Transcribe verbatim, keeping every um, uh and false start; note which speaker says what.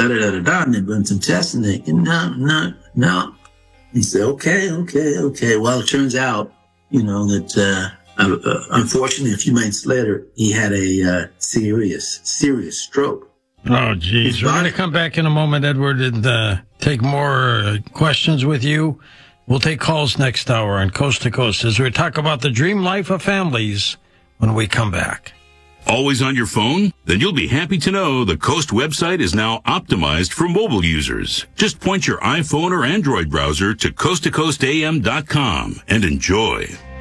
Speaker 1: da da da da da, and they run some tests, and they, no, no, no. He said, okay, okay, okay. Well, it turns out, you know, that, uh, uh unfortunately, a few months later, he had a uh, serious, serious stroke.
Speaker 2: Oh, geez. We're going to come back in a moment, Edward, and uh, take more uh, questions with you. We'll take calls next hour on Coast to Coast as we talk about the dream life of families when we come back.
Speaker 3: Always on your phone? Then you'll be happy to know the Coast website is now optimized for mobile users. Just point your iPhone or Android browser to coast to coast a m dot com and enjoy.